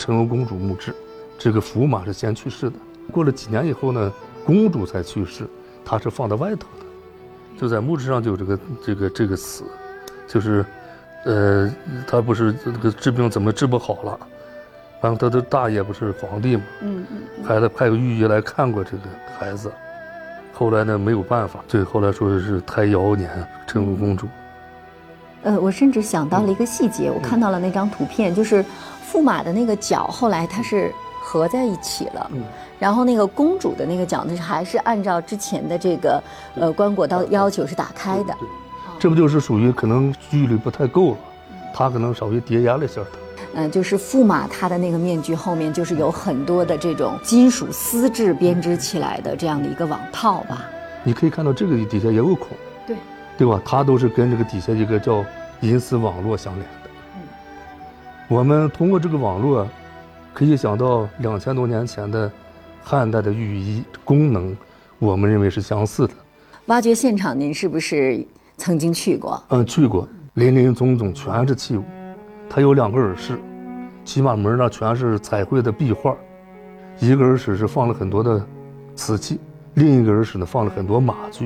陈欧公主墓志。这个驸马是先去世的，过了几年以后呢，公主才去世，她是放在外头的，就在墓志上就有这个词，就是她不是这个治病怎么治不好了，然后她的大爷不是皇帝嘛，派个御医来看过这个孩子，后来呢没有办法，对，后来说是胎夭年，陈欧公主。 我甚至想到了一个细节，我看到了那张图片，就是驸马的那个脚后来它是合在一起了，然后那个公主的那个脚呢还是按照之前的这个棺椁的要求是打开的。 这不就是属于可能距离不太够了，他可能稍微叠压了一下它。 就是驸马他的那个面具后面就是有很多的这种金属丝质编织起来的这样的一个网套吧。 你可以看到这个底下也有孔，对吧？它都是跟这个底下一个叫银丝网络相连的。我们通过这个网络，可以想到2000多年前的汉代的御医功能，我们认为是相似的。 挖掘现场您是不是曾经去过？ 去过，林林总总全是器物。它有2个耳室，起码门那全是彩绘的壁画，一个耳室是放了很多的瓷器，另一个耳室呢放了很多马具。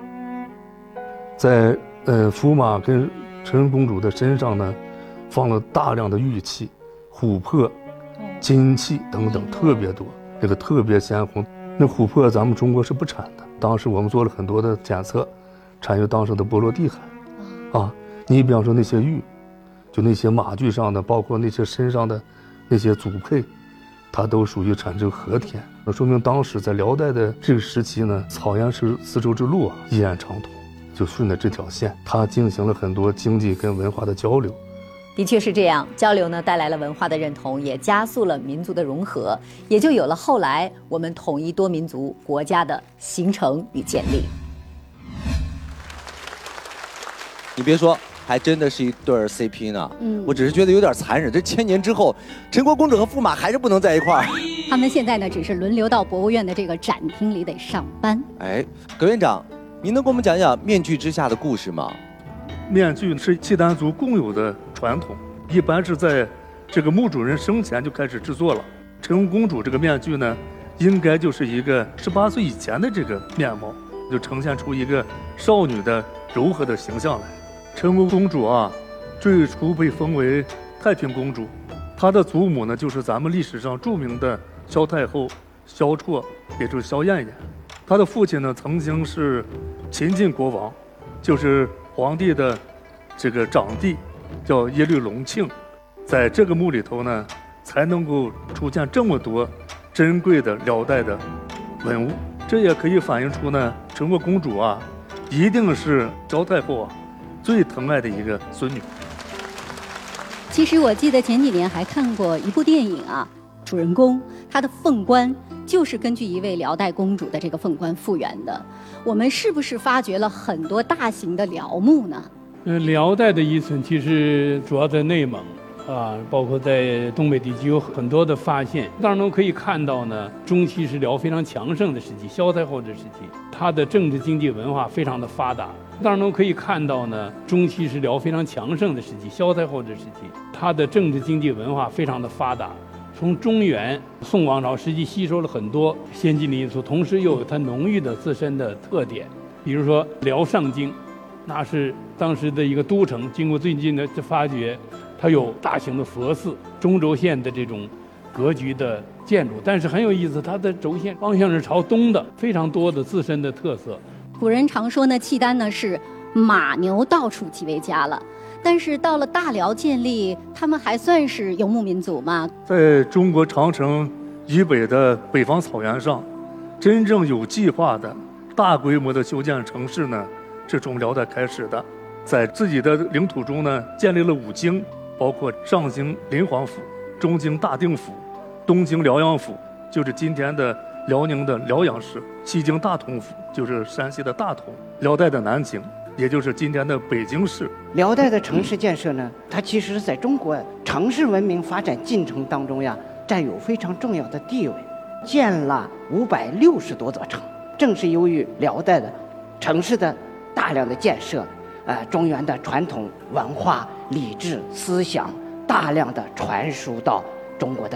在驸马跟陈公主的身上呢，放了大量的玉器、琥珀、金器等等，特别多，这个特别鲜红。那琥珀咱们中国是不产的，当时我们做了很多的检测，产于当时的波罗的海。你比方说那些玉，就那些马具上的，包括那些身上的那些祖配，它都属于产自和田。那说明当时在辽代的这个时期呢，草原丝绸之路依然畅通。就顺着这条线，它进行了很多经济跟文化的交流。 的确是这样，交流呢带来了文化的认同，也加速了民族的融合，也就有了后来我们统一多民族国家的形成与建立。 你别说，还真的是一对 CP 呢。我只是觉得有点残忍，这1000年之后，陈国公主和驸马还是不能在一块儿。 他们现在呢，只是轮流到博物院的这个展厅里得上班。 葛院长，您能给我们讲讲面具之下的故事吗？ 面具是契丹族共有的传统，一般是在这个墓主人生前就开始制作了。陈欧公主这个面具呢，应该就是一个18岁以前的这个面貌，就呈现出一个少女的柔和的形象来。陈欧公主最初被封为太平公主，她的祖母呢就是咱们历史上著名的萧太后萧绰，也就是萧燕燕。她的父亲呢曾经是秦晋国王，就是皇帝的这个长弟，叫耶律隆庆。在这个墓里头呢，才能够出现这么多珍贵的辽代的文物。这也可以反映出呢，陈国公主一定是萧太后最疼爱的一个孙女。 其实我记得前几年还看过一部电影主人公他的凤冠就是根据一位辽代公主的这个凤冠复原的。我们是不是发掘了很多大型的辽墓呢？ 辽代的遗存其实主要在内蒙包括在东北地区有很多的发现。当然可以看到呢，中期是辽非常强盛的时期，萧太后的时期，它的政治经济文化非常的发达。当然可以看到呢，中期是辽非常强盛的时期，萧太后的时期，它的政治经济文化非常的发达。从中原宋王朝实际吸收了很多先进的因素，同时又有它浓郁的自身的特点。比如说辽上京，那是当时的一个都城，经过最近的发掘，它有大型的佛寺，中轴线的这种格局的建筑，但是很有意思，它的轴线方向是朝东的，非常多的自身的特色。 古人常说呢，契丹呢是马牛到处即为家了。但是到了大辽建立，他们还算是游牧民族吗？ 在中国长城以北的北方草原上，真正有计划的大规模的修建城市呢，是从辽代开始的。在自己的领土中呢，建立了5京，包括上京临皇府、中京大定府、东京辽阳府，就是今天的辽宁的辽阳市；西京大同府，就是山西的大同；辽代的南京，也就是今天的北京市。 辽代的城市建设呢，它其实在中国城市文明发展进程当中占有非常重要的地位，建了560多座城。正是由于辽代的城市的大量的建设，中原的传统文化、礼制、思想大量的传输到中国的